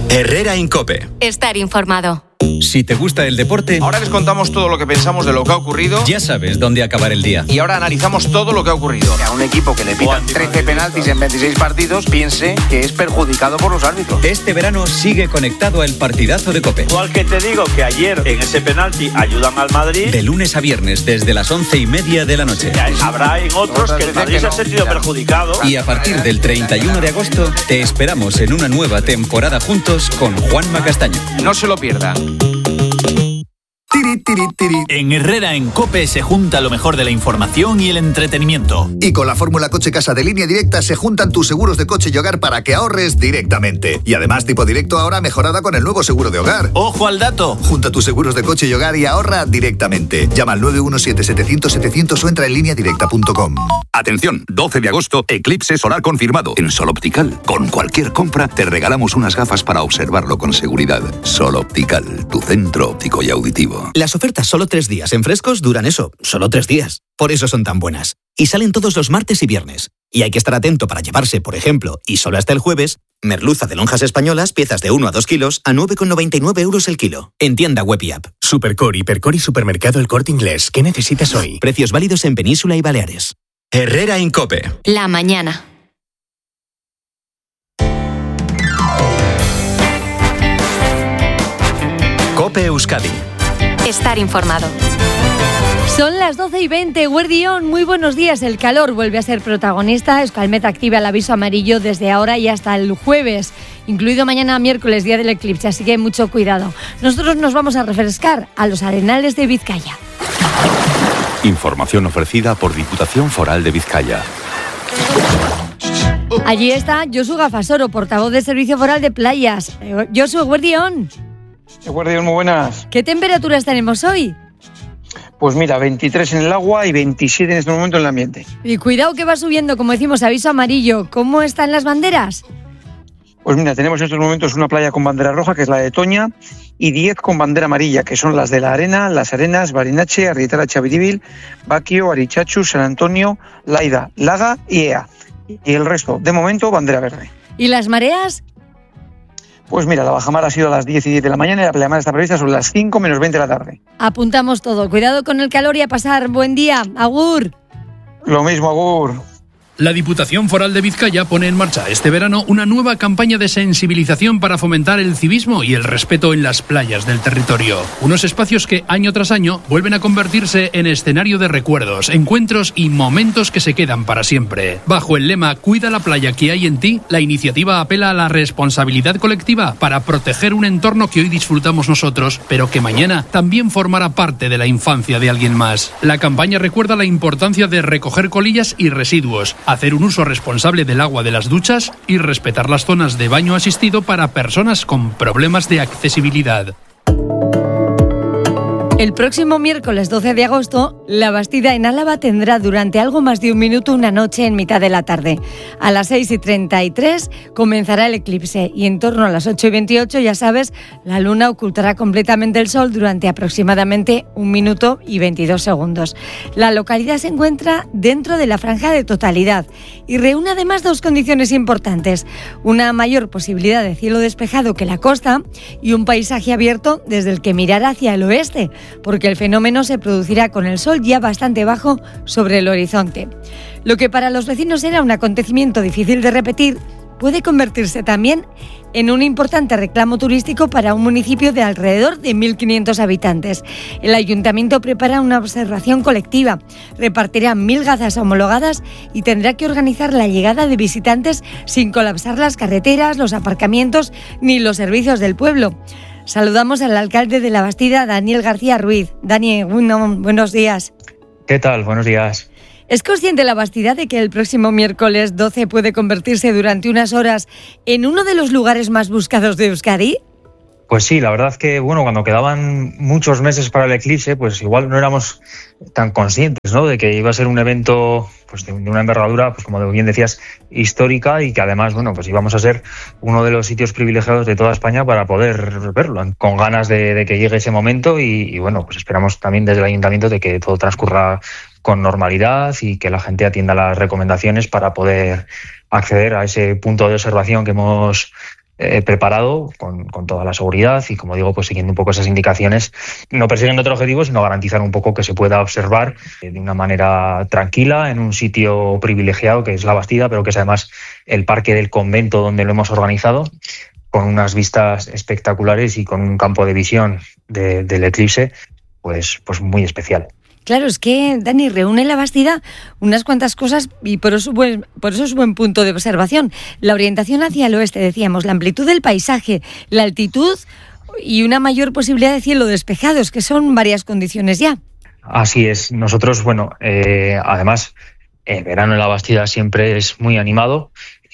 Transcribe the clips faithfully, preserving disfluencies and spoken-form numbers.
Herrera en COPE. Estar informado. Si te gusta el deporte, ahora les contamos todo lo que pensamos de lo que ha ocurrido. Ya sabes dónde acabar el día. Y ahora analizamos todo lo que ha ocurrido. A un equipo que le pitan trece penaltis en veintiséis partidos piense que es perjudicado por los árbitros. Este verano sigue conectado al partidazo de COPE. Igual que te digo que ayer en ese penalti ayudan al Madrid. De lunes a viernes desde las once y media de la noche. Ya, habrá en otros que el Madrid que no, se ha sentido claro. perjudicado. Y a partir del treinta y uno de agosto te esperamos en una nueva temporada juntos con Juanma Castaño. No se lo pierdan. Tiri, tiri, tiri. En Herrera en COPE se junta lo mejor de la información y el entretenimiento. Y con la fórmula Coche Casa de Línea Directa se juntan tus seguros de coche y hogar para que ahorres directamente. Y además tipo directo ahora mejorada con el nuevo seguro de hogar. ¡Ojo al dato! Junta tus seguros de coche y hogar y ahorra directamente. Llama al nueve uno siete, setecientos, setecientos o entra en línea directa punto com. Atención, doce de agosto, eclipse solar confirmado. En Sol Optical, con cualquier compra te regalamos unas gafas para observarlo con seguridad. Sol Optical, tu centro óptico y auditivo. Las ofertas solo tres días en Frescos duran eso, solo tres días. Por eso son tan buenas. Y salen todos los martes y viernes. Y hay que estar atento para llevarse, por ejemplo, y solo hasta el jueves, merluza de lonjas españolas, piezas de uno a dos kilos, a nueve con noventa y nueve euros el kilo. En tienda web y app. Supercore, Hipercore y Supermercado El Corte Inglés. ¿Qué necesitas hoy? Precios válidos en Península y Baleares. Herrera en COPE. La mañana. COPE Euskadi. Estar informado. Son las doce y veinte, Guardión, muy buenos días. El calor vuelve a ser protagonista. Euskalmet activa el aviso amarillo desde ahora y hasta el jueves, incluido mañana miércoles, día del eclipse, así que mucho cuidado. Nosotros nos vamos a refrescar a los arenales de Vizcaya. Información ofrecida por Diputación Foral de Vizcaya. Allí está Josu Gafasoro, portavoz del Servicio Foral de Playas. Josu, Guardión. Guardión, muy buenas. ¿Qué temperaturas tenemos hoy? Pues mira, veintitrés en el agua y veintisiete en este momento en el ambiente. Y cuidado que va subiendo, como decimos, aviso amarillo. ¿Cómo están las banderas? Pues mira, tenemos en estos momentos una playa con bandera roja, que es la de Toña, y diez con bandera amarilla, que son las de La Arena, Las Arenas, Barinache, Arrietara Chavidibil, Baquio, Arichachu, San Antonio, Laida, Laga y Ea. Y el resto, de momento, bandera verde. ¿Y las mareas? Pues mira, la bajamar ha sido a las diez y diez de la mañana y la pleamar está prevista sobre las cinco menos veinte de la tarde. Apuntamos todo. Cuidado con el calor y a pasar. Buen día. Agur. Lo mismo, agur. La Diputación Foral de Vizcaya pone en marcha este verano una nueva campaña de sensibilización para fomentar el civismo y el respeto en las playas del territorio. Unos espacios que año tras año vuelven a convertirse en escenario de recuerdos, encuentros y momentos que se quedan para siempre. Bajo el lema Cuida la playa que hay en ti, la iniciativa apela a la responsabilidad colectiva para proteger un entorno que hoy disfrutamos nosotros, pero que mañana también formará parte de la infancia de alguien más. La campaña recuerda la importancia de recoger colillas y residuos, hacer un uso responsable del agua de las duchas y respetar las zonas de baño asistido para personas con problemas de accesibilidad. El próximo miércoles doce de agosto, La Bastida en Álava tendrá durante algo más de un minuto una noche en mitad de la tarde. A las seis y treinta y tres comenzará el eclipse y en torno a las ocho y veintiocho, ya sabes, la luna ocultará completamente el sol durante aproximadamente un minuto y veintidós segundos. La localidad se encuentra dentro de la franja de totalidad y reúne además dos condiciones importantes: una mayor posibilidad de cielo despejado que la costa y un paisaje abierto desde el que mirar hacia el oeste, porque el fenómeno se producirá con el sol ya bastante bajo sobre el horizonte. Lo que para los vecinos era un acontecimiento difícil de repetir, puede convertirse también en un importante reclamo turístico para un municipio de alrededor de mil quinientos habitantes. El ayuntamiento prepara una observación colectiva, repartirá mil gazas homologadas y tendrá que organizar la llegada de visitantes sin colapsar las carreteras, los aparcamientos ni los servicios del pueblo. Saludamos al alcalde de La Bastida, Daniel García Ruiz. Dani, bueno, buenos días. ¿Qué tal? Buenos días. ¿Es consciente La Bastida de que el próximo miércoles doce puede convertirse durante unas horas en uno de los lugares más buscados de Euskadi? Pues sí, la verdad que bueno, cuando quedaban muchos meses para el eclipse, pues igual no éramos tan conscientes, ¿no?, de que iba a ser un evento pues de una envergadura, pues como bien decías, histórica, y que además, bueno, pues íbamos a ser uno de los sitios privilegiados de toda España para poder verlo, con ganas de, de que llegue ese momento y, y bueno, pues esperamos también desde el ayuntamiento de que todo transcurra con normalidad y que la gente atienda las recomendaciones para poder acceder a ese punto de observación que hemos eh, preparado con, con toda la seguridad y, como digo, pues siguiendo un poco esas indicaciones, no persiguiendo otro objetivo, sino garantizar un poco que se pueda observar eh, de una manera tranquila en un sitio privilegiado que es la Bastida, pero que es además el parque del convento donde lo hemos organizado, con unas vistas espectaculares y con un campo de visión de, del eclipse pues, pues muy especial. Claro, es que, Dani, reúne la Bastida unas cuantas cosas y por eso, buen, por eso es buen punto de observación. La orientación hacia el oeste, decíamos, la amplitud del paisaje, la altitud y una mayor posibilidad de cielo despejado, es que son varias condiciones ya. Así es. Nosotros, bueno, eh, además, el verano en la Bastida siempre es muy animado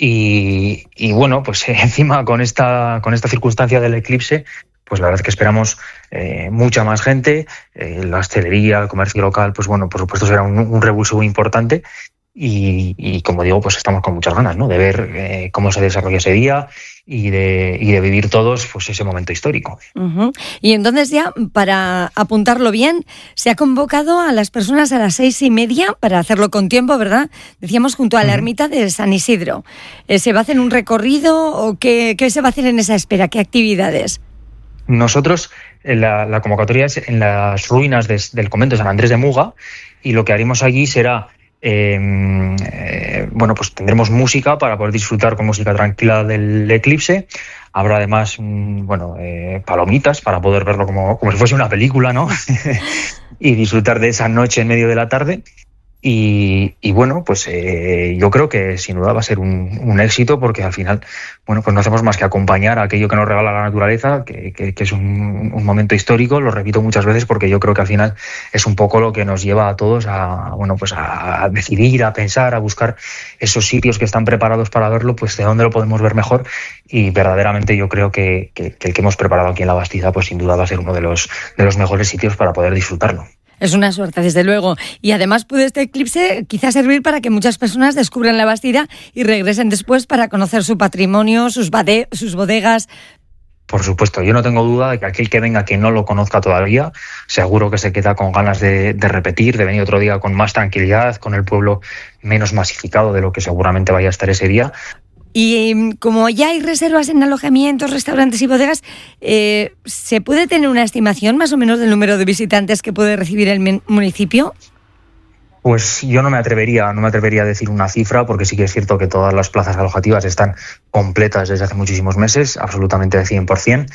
y, y bueno, pues eh, encima con esta, con esta circunstancia del eclipse, pues la verdad es que esperamos eh, mucha más gente, eh, la hostelería, el comercio local, pues bueno, por supuesto será un, un revulsivo importante y, y como digo, pues estamos con muchas ganas, ¿no?, de ver eh, cómo se desarrolla ese día y de, y de vivir todos pues ese momento histórico. Uh-huh. Y entonces ya, para apuntarlo bien, se ha convocado a las personas a las seis y media para hacerlo con tiempo, ¿verdad? Decíamos junto a la uh-huh. ermita de San Isidro. Eh, ¿Se va a hacer un recorrido o qué, qué se va a hacer en esa espera? ¿Qué actividades? Nosotros, la, la convocatoria es en las ruinas de, del convento de San Andrés de Muga y lo que haremos allí será, eh, eh, bueno, pues tendremos música para poder disfrutar con música tranquila del eclipse. Habrá además, bueno, eh, palomitas para poder verlo como, como si fuese una película, ¿no? Y disfrutar de esa noche en medio de la tarde. Y, y bueno, pues eh, yo creo que sin duda va a ser un, un éxito porque al final, bueno, pues no hacemos más que acompañar a aquello que nos regala la naturaleza, que, que, que es un, un momento histórico. Lo repito muchas veces porque yo creo que al final es un poco lo que nos lleva a todos a, bueno, pues a decidir, a pensar, a buscar esos sitios que están preparados para verlo, pues de dónde lo podemos ver mejor. Y verdaderamente yo creo que, que, que el que hemos preparado aquí en la Bastida, pues sin duda va a ser uno de los, de los mejores sitios para poder disfrutarlo. Es una suerte, desde luego. Y además puede este eclipse quizás servir para que muchas personas descubran la Bastida y regresen después para conocer su patrimonio, sus, bade- sus bodegas. Por supuesto, yo no tengo duda de que aquel que venga que no lo conozca todavía, seguro que se queda con ganas de, de repetir, de venir otro día con más tranquilidad, con el pueblo menos masificado de lo que seguramente vaya a estar ese día. Y como ya hay reservas en alojamientos, restaurantes y bodegas, eh, ¿se puede tener una estimación más o menos del número de visitantes que puede recibir el men- municipio? Pues yo no me atrevería, no me atrevería a decir una cifra, porque sí que es cierto que todas las plazas alojativas están completas desde hace muchísimos meses, absolutamente de cien por ciento.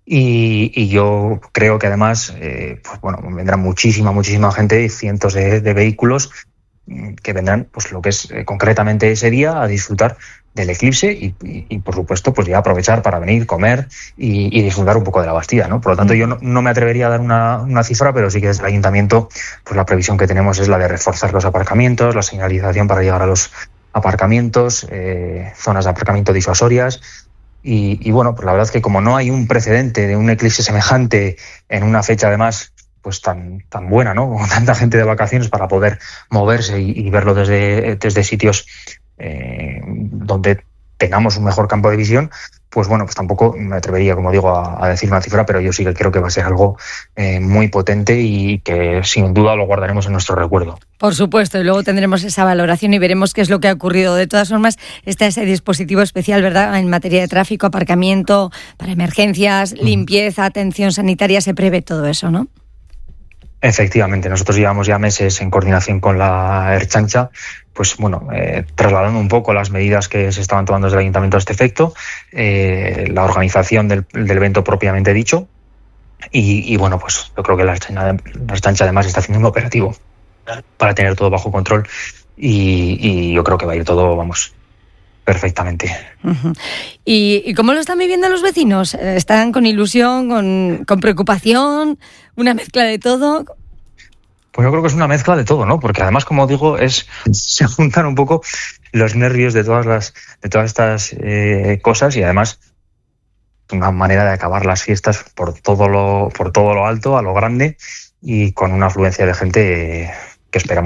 Y, y yo creo que además, eh, pues bueno, vendrá muchísima, muchísima gente, cientos de, de vehículos que vendrán, pues lo que es eh, concretamente ese día a disfrutar del eclipse y, y, y por supuesto pues ya aprovechar para venir, comer y, y disfrutar un poco de la Bastida, ¿no? Por lo tanto yo no, no me atrevería a dar una, una cifra, pero sí que desde el ayuntamiento pues la previsión que tenemos es la de reforzar los aparcamientos, la señalización para llegar a los aparcamientos, eh, zonas de aparcamiento disuasorias y, y bueno, pues la verdad es que como no hay un precedente de un eclipse semejante en una fecha además pues tan, tan buena, ¿no? Con tanta gente de vacaciones para poder moverse y, y verlo desde, desde sitios eh, donde tengamos un mejor campo de visión, pues bueno, pues tampoco me atrevería, como digo, a, a decir una cifra, pero yo sí que creo que va a ser algo eh, muy potente y que sin duda lo guardaremos en nuestro recuerdo. Por supuesto, y luego tendremos esa valoración y veremos qué es lo que ha ocurrido. De todas formas, está ese dispositivo especial, ¿verdad?, en materia de tráfico, aparcamiento, para emergencias, mm. limpieza, atención sanitaria, se prevé todo eso, ¿no? Efectivamente, nosotros llevamos ya meses en coordinación con la Ertzaintza, pues bueno, eh, trasladando un poco las medidas que se estaban tomando desde el ayuntamiento a este efecto, eh, la organización del, del evento propiamente dicho, y, y bueno, pues yo creo que la Ertzaintza además está haciendo un operativo para tener todo bajo control y, y yo creo que va a ir todo, vamos, perfectamente. Uh-huh. ¿Y, ¿Y cómo lo están viviendo los vecinos? ¿Están con ilusión, con, con preocupación, una mezcla de todo? Pues yo creo que es una mezcla de todo, ¿no? Porque además, como digo, es se juntan un poco los nervios de todas las de todas estas eh, cosas y además una manera de acabar las fiestas por todo lo por todo lo alto, a lo grande y con una afluencia de gente eh, que esperamos